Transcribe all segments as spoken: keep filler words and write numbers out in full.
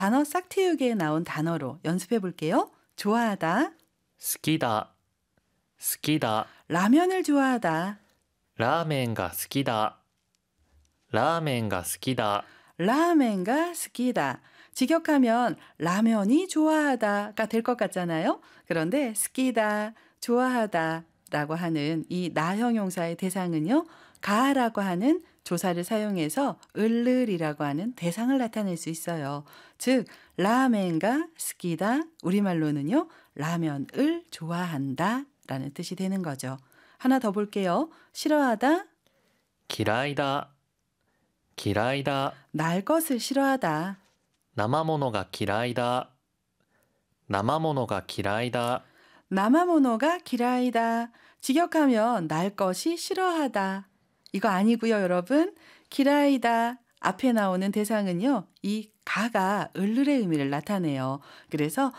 단어 싹트우기에 나온 단어로 연습해 볼게요. 좋아하다, 好きだ、好きだ、 라면을 좋아하다, ラーメンが好きだ、ラーメンが好きだ、 라멘가 스키다. 직역하면 라면이 좋아하다가 될 것 같잖아요. 그런데 스키다, 좋아하다 라고 하는 이 나형용사의 대상은요. 가라고 하는 조사를 사용해서 을을이라고 하는 대상을 나타낼 수 있어요. 즉 라멘가 스키다 우리말로는요. 라면을 좋아한다 라는 뜻이 되는 거죠. 하나 더 볼게요. 싫어하다, 嫌いだ、嫌いだ、 날 것을 싫어하다, 生ものが嫌いだ、生ものが嫌いだ、 나마모노가 기라이다. 직역하면 날 것이 싫어하다. 이거 아니고요, 여러분. 기라이다 앞에 나오는 대상은요. 이 가가 을을의 의미를 나타내요. 그래서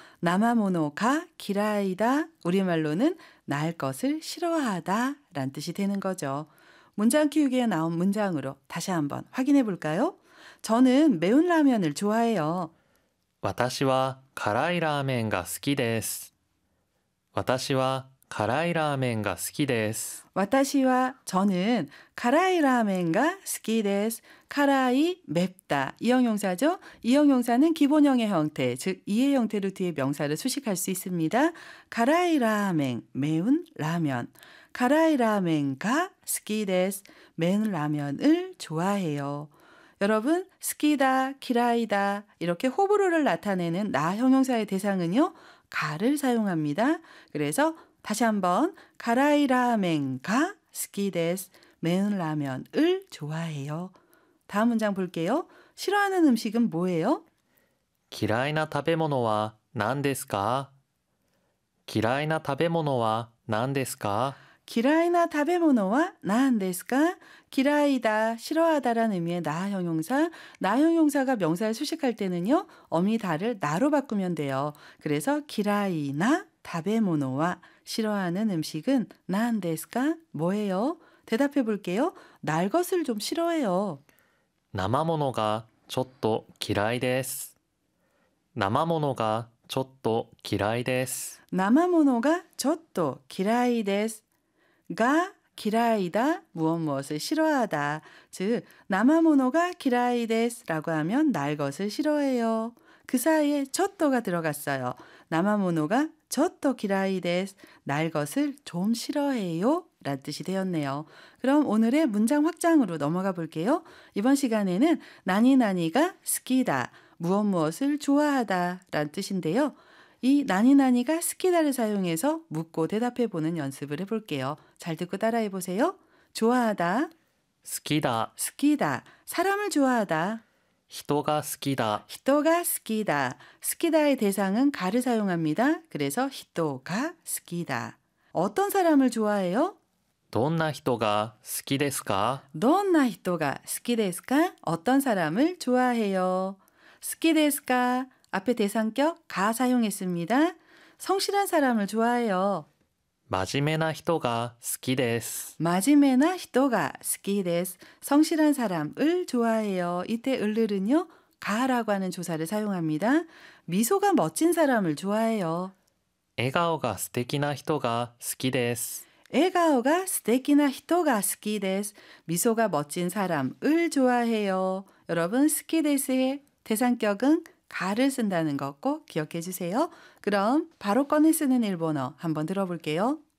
나마모노가 기라이다. 우리말로는 날 것을 싫어하다 라는 뜻이 되는 거죠. 문장 키우기에 나온 문장으로 다시 한번 확인해 볼까요? 저는 매운 라면을 좋아해요. 私は辛いラーメンが好きです。私は辛いラーメンが好きです。 와타시와 저는 카라이 라멘가 스키데스. 카라이 맵다. 이형용사죠. 이형용사는 기본형의 형태, 즉 이의 형태로 뒤에 명사를 수식할 수 있습니다. 카라이 라멘, 매운 라면. 카라이 라멘가 스키데스. 매운 라면을 좋아해요. 여러분, 스키다, 키라이다 이렇게 호불호를 나타내는 나 형용사의 대상은요. 가를 사용합니다. 그래서 다시 한번 카라이 라멘가 스키데스. 매운 라면을 좋아해요. 다음 문장 볼게요. 싫어하는 음식은 뭐예요? 嫌いな食べ物は何ですか？嫌いな食べ物は何ですか？ 기라이나 타베모노와 나한데스까? 기라이다, 싫어하다라는 의미의 나 형용사. 나 형용사가 명사를 수식할 때는요. 어미 다를 나로 바꾸면 돼요. 그래서 기라이나 타베모노와 싫어하는 음식은 나한데스까? 뭐예요? 대답해 볼게요. 날 것을 좀 싫어해요. 生ものがちょっと嫌いです。生ものがちょっと嫌いです。 나마모노가 저또 기라이데스. 가 기라이다 무엇 무엇을 싫어하다. 즉 나마모노가 기라이데스라고 하면 날 것을 싫어해요. 그 사이에 저또가 들어갔어요. 나마모노가 저또 기라이데스. 날 것을 좀 싫어해요 라는 뜻이 되었네요. 그럼 오늘의 문장 확장으로 넘어가 볼게요. 이번 시간에는 나니나니가 스키다 무엇 무엇을 좋아하다 라는 뜻인데요. 이 나니나니가 스키다를 사용해서 묻고 대답해 보는 연습을 해볼게요. 잘 듣고 따라해 보세요. 좋아하다, 好きだ、 스키다, 사람을 좋아하다, 人が好きだ、 히토가 스키다. 스키다의 대상은 가를 사용합니다. 그래서 히토가 스키다. 어떤 사람을 좋아해요? どんな人が好きですか？ 너나 히토가 스키데스까? 어떤 사람을 좋아해요? 스키데스까? 앞에 대상격 가 사용했습니다. 성실한 사람을 좋아해요. 真面目な人が好きです。 마지메나 히토가 스키데스. 성실한 사람을 좋아해요. 이때 을을은요. 가라고 하는 조사를 사용합니다. 미소가 멋진 사람을 좋아해요. 笑顔が素敵な人が好きです。 에가오가 스테키나 히토가 스키데스. 미소가 멋진 사람을 좋아해요. 여러분 스키데스의 대상격은 가를 쓴다는 거 꼭 기억해 주세요. 그럼 바로 꺼내 쓰는 일본어 한번 들어볼게요.